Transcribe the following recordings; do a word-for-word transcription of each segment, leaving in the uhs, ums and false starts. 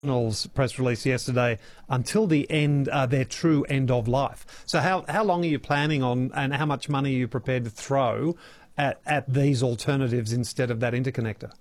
National's press release yesterday until the end, uh, their true end of life. So how, how long are you planning on, and how much money are you prepared to throw at, at these alternatives instead of that interconnector?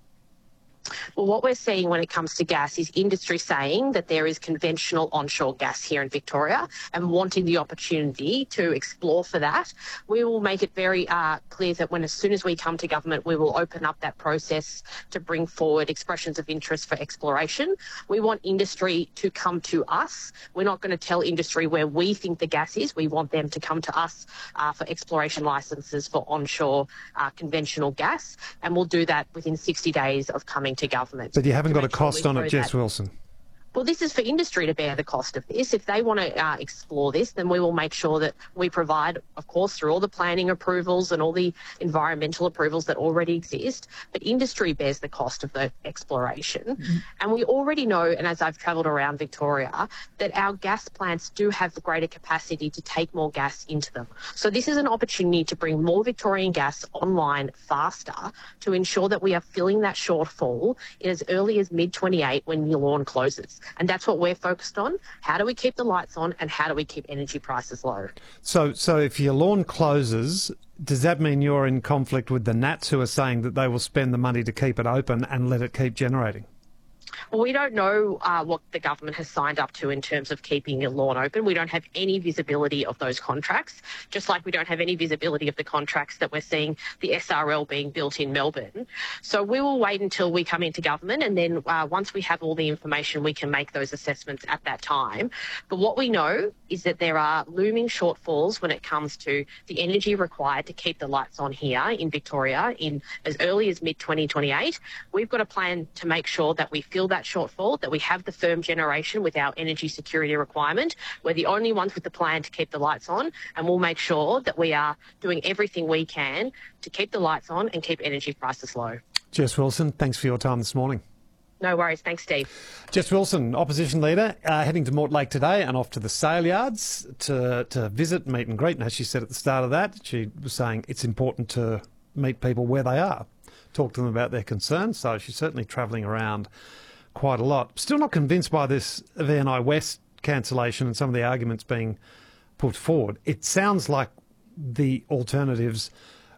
Well, what we're seeing when it comes to gas is industry saying that there is conventional onshore gas here in Victoria and wanting the opportunity to explore for that. We will make it very uh, clear that when as soon as we come to government, we will open up that process to bring forward expressions of interest for exploration. We want industry to come to us. We're not going to tell industry where we think the gas is. We want them to come to us uh, for exploration licences for onshore uh, conventional gas, and we'll do that within sixty days of coming to government. But you haven't got a cost on it, Jess Wilson. Well, this is for industry to bear the cost of this. If they want to uh, explore this, then we will make sure that we provide, of course, through all the planning approvals and all the environmental approvals that already exist, but industry bears the cost of the exploration. Mm-hmm. And we already know, and as I've travelled around Victoria, that our gas plants do have the greater capacity to take more gas into them. So this is an opportunity to bring more Victorian gas online faster to ensure that we are filling that shortfall in as early as mid twenty-eight when Yallourn closes. And that's what we're focused on. How do we keep the lights on, and how do we keep energy prices low? So so if Yallourn closes, does that mean you're in conflict with the Nats, who are saying that they will spend the money to keep it open and let it keep generating? Well, we don't know uh, what the government has signed up to in terms of keeping Yallourn open. We don't have any visibility of those contracts, just like we don't have any visibility of the contracts that we're seeing the S R L being built in Melbourne. So we will wait until we come into government, and then uh, once we have all the information, we can make those assessments at that time. But what we know is that there are looming shortfalls when it comes to the energy required to keep the lights on here in Victoria in as early as mid twenty twenty-eight. We've got a plan to make sure that we fill that shortfall, that we have the firm generation with our energy security requirement. We're the only ones with the plan to keep the lights on, and we'll make sure that we are doing everything we can to keep the lights on and keep energy prices low. Jess Wilson, thanks for your time this morning. No worries. Thanks, Steve. Jess Wilson, opposition leader, uh, heading to Mortlake today and off to the sale yards to, to visit, meet and greet. And as she said at the start of that, she was saying it's important to meet people where they are, talk to them about their concerns. So she's certainly travelling around quite a lot. Still not convinced by this V N I West cancellation and some of the arguments being put forward. It sounds like the alternatives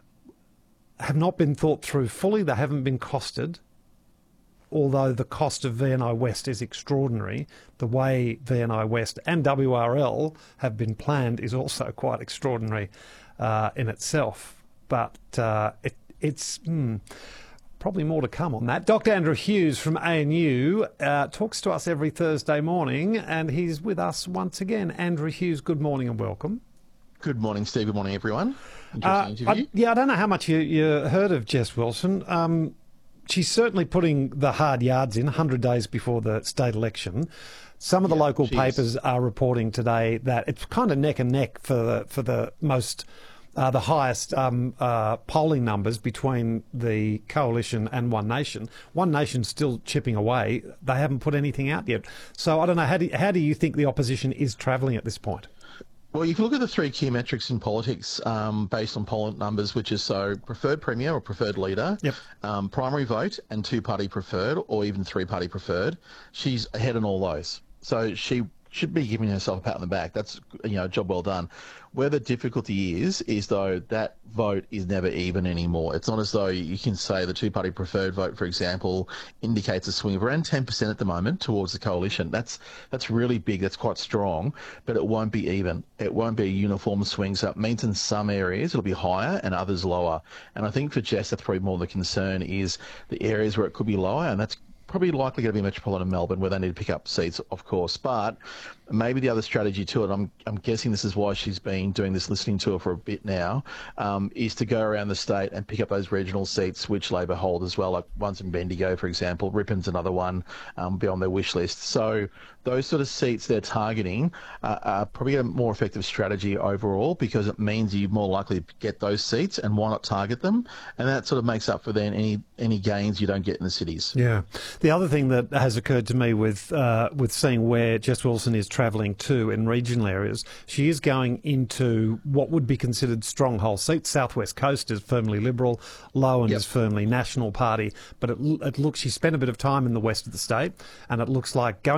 have not been thought through fully. They haven't been costed, although the cost of V N I West is extraordinary. The way V N I West and W R L have been planned is also quite extraordinary uh, in itself. But uh, it, it's... Hmm, probably more to come on that. Doctor Andrew Hughes from A N U uh, talks to us every Thursday morning, and he's with us once again. Andrew Hughes, good morning and welcome. Good morning, Steve. Good morning, everyone. Interesting uh, interview. I, yeah, I don't know how much you, you heard of Jess Wilson. Um, she's certainly putting the hard yards in one hundred days before the state election. Some of the yeah, local papers are reporting today that it's kind of neck and neck for the, for the most... Uh, the highest um, uh, polling numbers between the Coalition and One Nation. One Nation's still chipping away. They haven't put anything out yet. So I don't know, how do, how do you think the opposition is travelling at this point? Well, you can look at the three key metrics in politics um, based on polling numbers, which is so preferred premier or preferred leader, yep. um, primary vote and two-party preferred or even three-party preferred. She's ahead on all those. So she should be giving herself a pat on the back. That's, you know, a job well done. Where the difficulty is, is though that vote is never even anymore. It's not as though you can say the two-party preferred vote, for example, indicates a swing of around ten percent at the moment towards the coalition. That's that's really big. That's quite strong, but it won't be even. It won't be a uniform swing. So it means in some areas it'll be higher and others lower. And I think for Jess, that's probably more the concern is the areas where it could be lower, and that's probably likely going to be Metropolitan Melbourne, where they need to pick up seats, of course. But maybe the other strategy to it, I'm, I'm guessing this is why she's been doing this listening tour for a bit now, um, is to go around the state and pick up those regional seats, which Labor hold as well, like ones in Bendigo, for example. Rippon's another one, um, be on their wish list. So those sort of seats they're targeting uh, are probably a more effective strategy overall, because it means you're more likely to get those seats, and why not target them? And that sort of makes up for then any any gains you don't get in the cities. Yeah. The other thing that has occurred to me with uh, with seeing where Jess Wilson is travelling to in regional areas, she is going into what would be considered stronghold seats. South West Coast is firmly Liberal, Lowan yep. is firmly National Party, but it, it looks, she spent a bit of time in the west of the state, and it looks like going